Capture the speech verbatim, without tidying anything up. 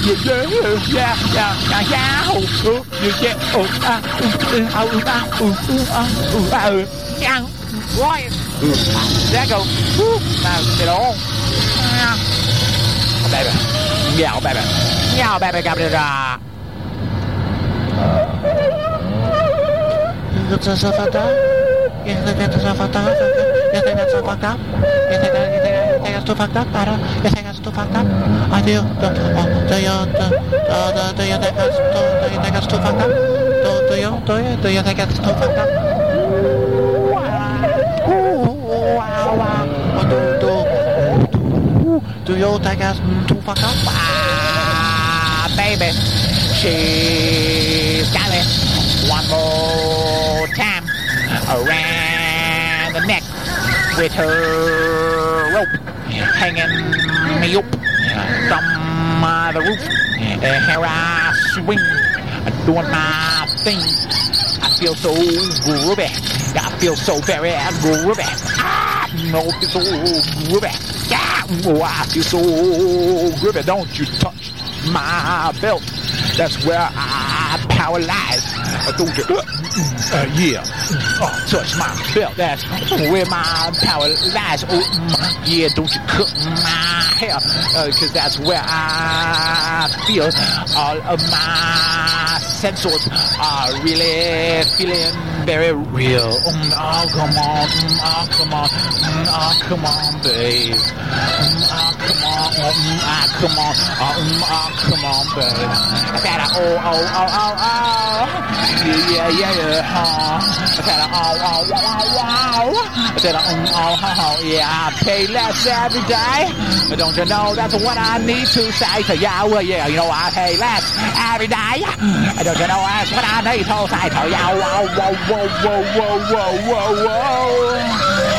yeah, yeah, yeah, yeah, yeah, oh, oh, yeah, yeah, oh, ah, ooh, ah, ooh, ah, ooh, ooh, ah, ooh, ah, ooh, yeah, right, ooh, there go, ooh, now, get on, yeah, oh, baby, yeah, baby, yeah, baby, got it, ah. That's so fucked up. You think that's so fucked up? You think that's so fucked up? You think that, you think, you think that's too fucked up? I don't. You think that's too fucked up? I do. Do, oh, do you, do, do, do you think that's too, do you think that's too fucked up? Do, do you, do you, do you think that's too fucked up? Wow, wow. Do, do, do you think that's too fucked up? Ah, baby, she's got it. One more time around the neck with her rope hanging me up from uh, the roof. And here I swing, doing my thing. I feel so groovy. I feel so very groovy. Ah, no, I feel so groovy. Yeah, oh, I feel so groovy. Don't you touch my belt. That's where I power lies. Don't you? Uh, yeah. Oh, touch my belt. That's where my power lies. Oh, yeah. Don't you cut my hair? Uh, Cause that's where I feel all of my sensors are really feeling very real. Mm, oh, come on. Mm, oh, come on. Mm, oh, come on, babe. Mm, oh, come on. Mm, oh, come on. Oh, mm, oh, come on, babe. I said, oh, oh, oh, oh, oh. Yeah, yeah, yeah, yeah. Oh. I said, oh, oh, wow, wow. I said, oh, oh, oh, oh, yeah. I pay less every day. But don't you know that's what I need to say to you? Well, yeah, you know I pay less every day. Don't you know that's what I need to say to you? Whoa, whoa, whoa, whoa, whoa, whoa, whoa, whoa.